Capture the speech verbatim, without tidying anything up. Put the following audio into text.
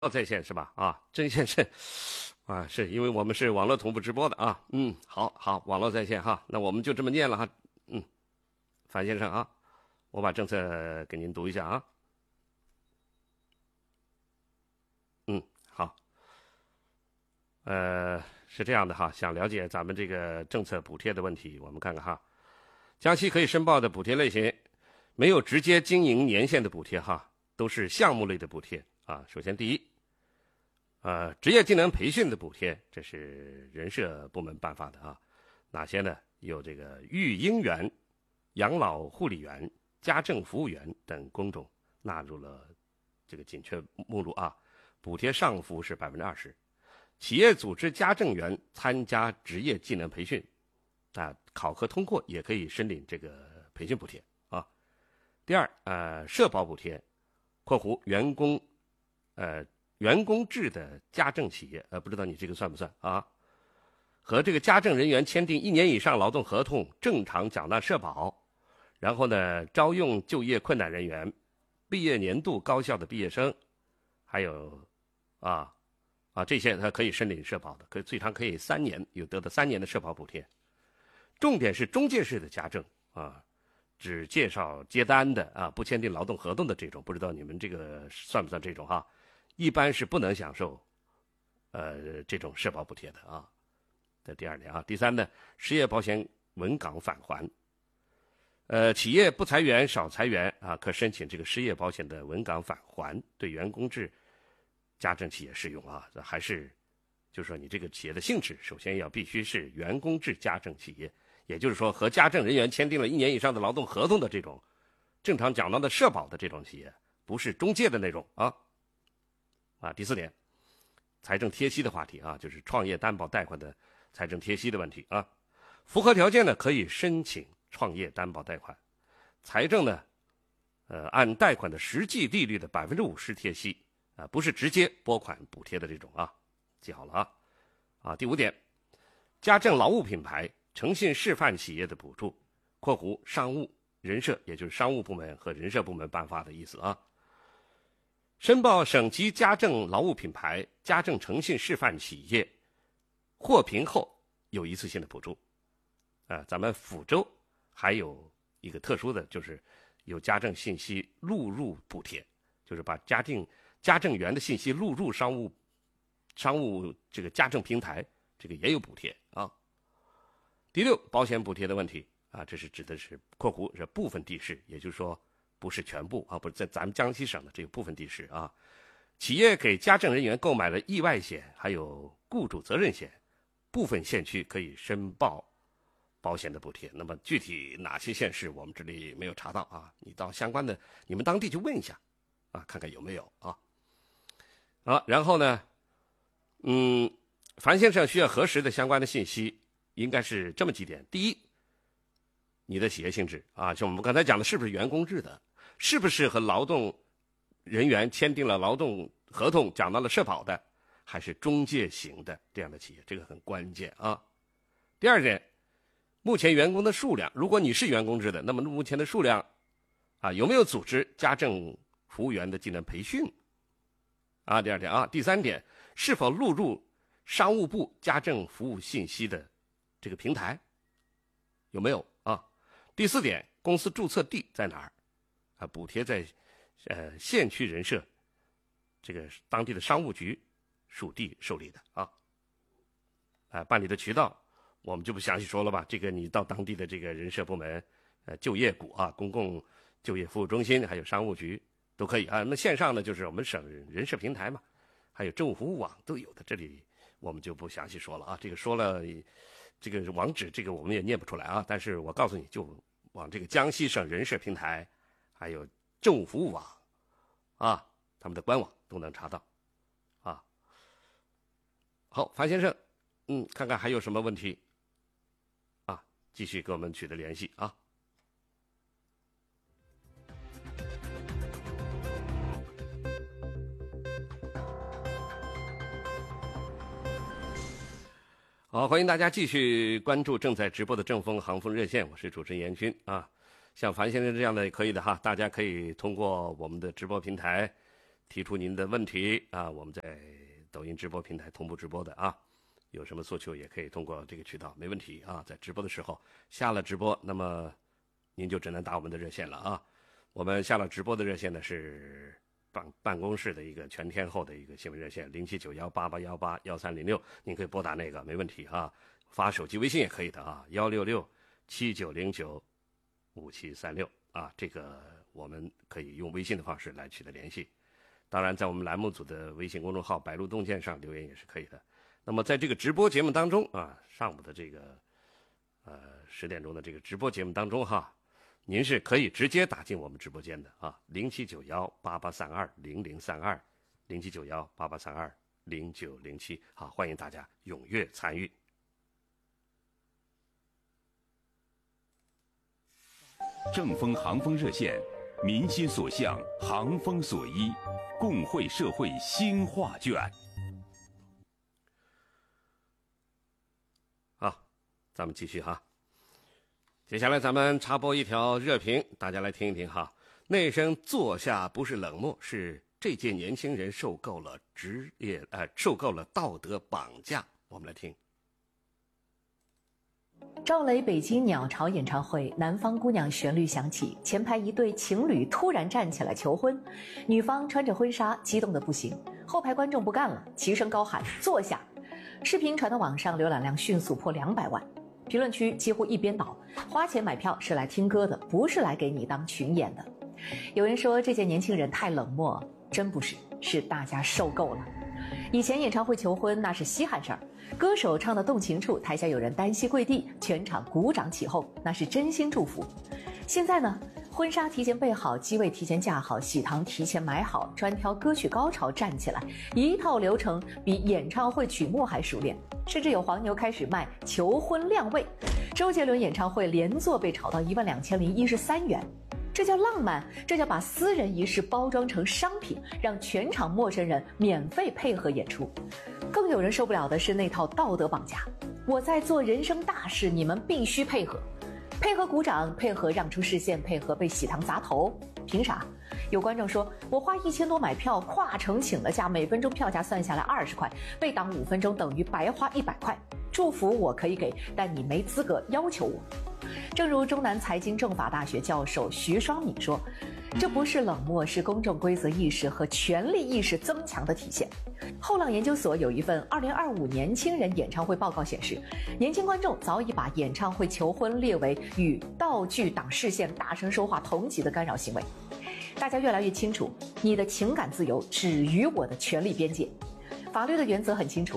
在线是吧？啊，针线是啊，是因为我们是网络同步直播的啊。嗯，好好，网络在线哈，那我们就这么念了哈。嗯，樊先生啊，我把政策给您读一下啊。嗯，好。呃，是这样的哈，想了解咱们这个政策补贴的问题，我们看看哈。江西可以申报的补贴类型，没有直接经营年限的补贴哈，都是项目类的补贴啊。首先第一。呃，职业技能培训的补贴，这是人社部门颁发的啊。哪些呢？有这个育婴员、养老护理员、家政服务员等工种纳入了这个紧缺目录啊。补贴上浮是百分之二十。企业组织家政员参加职业技能培训，啊，考核通过也可以申领这个培训补贴啊。第二，呃，社保补贴（括弧员工，呃）。员工制的家政企业，呃，不知道你这个算不算啊？和这个家政人员签订一年以上劳动合同，正常缴纳社保，然后呢，招用就业困难人员、毕业年度高校的毕业生，还有啊啊这些他可以申领社保的，可以最长可以三年，有得到三年的社保补贴。重点是中介式的家政啊，只介绍接单的啊，不签订劳动合同的这种，不知道你们这个算不算这种哈？一般是不能享受，呃，这种社保补贴的啊。这第二点啊，第三呢，失业保险稳岗返还，呃，企业不裁员少裁员啊，可申请这个失业保险的稳岗返还，对员工制家政企业适用啊。还是，就是说你这个企业的性质，首先要必须是员工制家政企业，也就是说和家政人员签订了一年以上的劳动合同的这种，正常缴纳的社保的这种企业，不是中介的那种啊。啊，第四点，财政贴息的话题啊，就是创业担保贷款的财政贴息的问题啊。符合条件呢，可以申请创业担保贷款，财政呢，呃，按贷款的实际利率的百分之五十贴息啊，不是直接拨款补贴的这种啊，记好了啊。啊，第五点，家政劳务品牌诚信示范企业的补助（括弧商务人社），也就是商务部门和人社部门颁发的意思啊。申报省级家政劳务品牌、家政诚信示范企业获评后有一次性的补助，啊，咱们抚州还有一个特殊的，就是有家政信息录入补贴，就是把家政家政员的信息录入商务商务这个家政平台，这个也有补贴啊。第六，保险补贴的问题啊，这是指的是（括弧）是部分地市，也就是说。不是全部啊，不是在咱们江西省的这个部分地市啊，企业给家政人员购买了意外险，还有雇主责任险，部分县区可以申报保险的补贴。那么具体哪些县市，我们这里没有查到啊，你到相关的你们当地去问一下啊，看看有没有啊。啊，然后呢，嗯，樊先生需要核实的相关的信息应该是这么几点：第一，你的企业性质啊，像我们刚才讲的，是不是员工制的？是不是和劳动人员签订了劳动合同、缴纳了社保的，还是中介型的这样的企业？这个很关键啊。第二点，目前员工的数量，如果你是员工制的，那么目前的数量啊，有没有组织家政服务员的技能培训啊？第二点啊，第三点，是否录入商务部家政服务信息的这个平台？有没有啊？第四点，公司注册地在哪儿？啊，补贴在，呃，县区人社，这个当地的商务局属地受理的啊。啊，办理的渠道我们就不详细说了吧。这个你到当地的这个人社部门，呃，就业股啊，公共就业服务中心，还有商务局都可以啊。那线上呢，就是我们省人社平台嘛，还有政务服务网都有的。这里我们就不详细说了啊。这个说了，这个网址这个我们也念不出来啊。但是我告诉你就往这个江西省人社平台。还有政务服务网，啊，他们的官网都能查到，啊。好，樊先生，嗯，看看还有什么问题，啊，继续跟我们取得联系啊。好，欢迎大家继续关注正在直播的正风航风热线，我是主持人严军啊。像樊先生这样的也可以的哈，大家可以通过我们的直播平台提出您的问题啊，我们在抖音直播平台同步直播的啊，有什么诉求也可以通过这个渠道，没问题啊。在直播的时候下了直播，那么您就只能打我们的热线了啊。我们下了直播的热线呢是办办公室的一个全天候的一个新闻热线零七九幺八八幺八幺三零六，您可以拨打那个没问题啊。发手机微信也可以的啊，幺六六七九零九五七三六啊，这个我们可以用微信的方式来取得联系。当然，在我们栏目组的微信公众号“白鹿洞见”上留言也是可以的。那么，在这个直播节目当中啊，上午的这个呃十点钟的这个直播节目当中哈，您是可以直接打进我们直播间的啊，零七九幺八八三二零零三二，零七九幺八八三二零九零七，好，欢迎大家踊跃参与。 正风航风热线，民心所向，航风所依，共绘社会新画卷。 好，咱们继续哈。接下来咱们插播一条热评，大家来听一听哈。那声坐下不是冷漠，是这届年轻人受够了职业呃受够了道德绑架。我们来听。 赵雷北京鸟巢演唱会，南方姑娘旋律响起，前排一对情侣突然站起来求婚，女方穿着婚纱，激动得不行，后排观众不干了，齐声高喊坐下。视频传到网上，浏览量迅速破两百万，评论区几乎一边倒，花钱买票是来听歌的，不是来给你当群演的。有人说这届年轻人太冷漠，真不是，是大家受够了。以前演唱会求婚那是稀罕事儿，歌手唱的动情处，台下有人单膝跪地，全场鼓掌起哄，那是真心祝福。现在呢，婚纱提前备好，机位提前架好，喜糖提前买好，专挑歌曲高潮站起来，一套流程比演唱会曲目还熟练，甚至有黄牛开始卖求婚亮位。周杰伦演唱会连座被炒到一万两千零一十三元。这叫浪漫，这叫把私人仪式包装成商品，让全场陌生人免费配合演出。更有人受不了的是那套道德绑架，我在做人生大事，你们必须配合，配合鼓掌，配合让出视线，配合被喜糖砸头，凭啥？有观众说，我花一千多买票，跨城请了假，每分钟票价算下来二十块，被挡五分钟等于白花一百块。祝福我可以给，但你没资格要求我。正如中南财经政法大学教授徐双敏说，这不是冷漠，是公众规则意识和权力意识增强的体现。后浪研究所有一份二零二五年轻人演唱会报告显示，年轻观众早已把演唱会求婚列为与道具挡视线、大声说话同级的干扰行为。大家越来越清楚，你的情感自由止于我的权利边界。法律的原则很清楚，